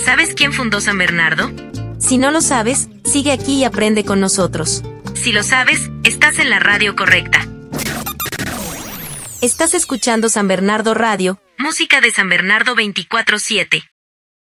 ¿Sabes quién fundó San Bernardo? Si no lo sabes, sigue aquí y aprende con nosotros. Si lo sabes, estás en la radio correcta. Estás escuchando San Bernardo Radio, Música de San Bernardo 24/7.